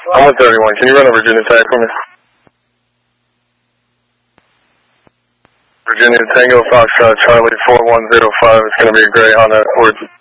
I'm with 31. Can you run a Virginia tag for me? Virginia Tango Foxtrot Charlie 4105. It's going to be a gray Honda Accord.